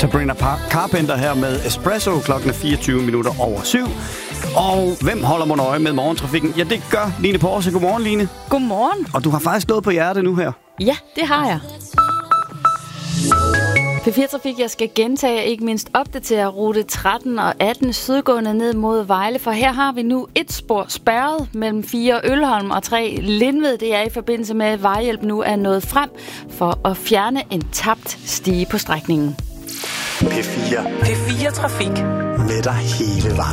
Sabrina Carpenter her med Espresso. Klokken er 7. Og hvem holder mon øje med morgentrafikken? Ja, det gør Line Porse. Godmorgen, Line. Godmorgen. Og du har faktisk noget på hjertet nu her. Ja, det har jeg. P4-trafik, jeg skal gentage, ikke mindst opdatere rute 13 og 18 sydgående ned mod Vejle, for her har vi nu et spor spærret mellem 4 Ølholm og 3 Lindved. Det er i forbindelse med, at Vejhjælp nu er nået frem for at fjerne en tabt stige på strækningen. P4 Trafik. Med dig hele vejen.